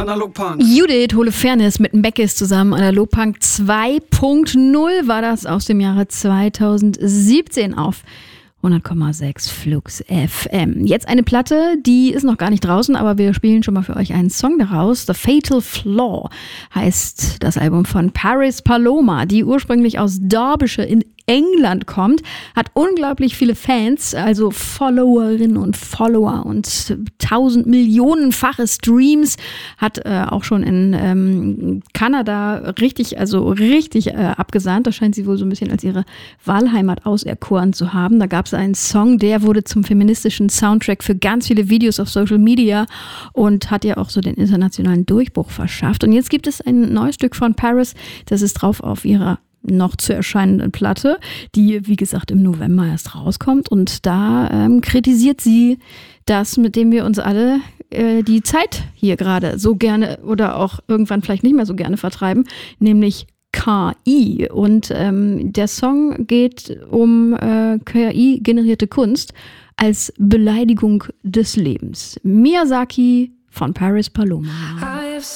Analogpunk. Judith Holofernes mit Meckes zusammen. Analogpunk 2.0 war das aus dem Jahre 2017 auf 100,6 Flux FM. Jetzt eine Platte, die ist noch gar nicht draußen, aber wir spielen schon mal für euch einen Song daraus. The Fatal Flaw heißt das Album von Paris Paloma, die ursprünglich aus Derbyshire in England kommt, hat unglaublich viele Fans, also Followerinnen und Follower und 1000-millionenfache Streams, hat auch schon in Kanada richtig abgesahnt. Da scheint sie wohl so ein bisschen als ihre Wahlheimat auserkoren zu haben. Da gab es einen Song, der wurde zum feministischen Soundtrack für ganz viele Videos auf Social Media und hat ja auch so den internationalen Durchbruch verschafft. Und jetzt gibt es ein neues Stück von Paris, das ist drauf auf ihrer noch zu erscheinenden Platte, die, wie gesagt, im November erst rauskommt. Und da kritisiert sie das, mit dem wir uns alle die Zeit hier gerade so gerne oder auch irgendwann vielleicht nicht mehr so gerne vertreiben, nämlich KI. Und der Song geht um KI-generierte Kunst als Beleidigung des Lebens. Miyazaki von Paris Paloma.